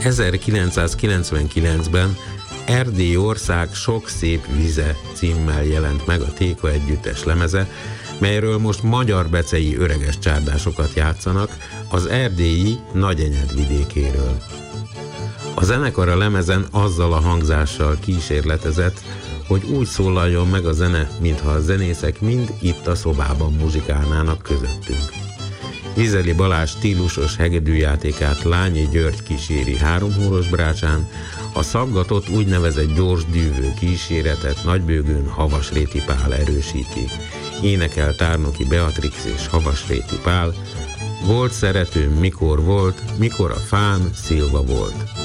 1999-ben Erdély ország sok szép vize címmel jelent meg a Téka együttes lemeze, melyről most magyar-becei öreges csárdásokat játszanak az erdélyi Nagyenyed vidékéről. A zenekar a lemezen azzal a hangzással kísérletezett, hogy úgy szólaljon meg a zene, mintha a zenészek mind itt a szobában muzsikálnának közöttünk. Vizeli Balázs stílusos hegedűjátékát Lányi György kíséri 3 hóros brácsán, a szaggatott úgynevezett gyors dűvő kíséretet Nagybőgőn Havasréti Pál erősíti. Énekel Tárnoki Beatrix és Havasréti Pál, volt szeretőm mikor volt, mikor a fán szilva volt.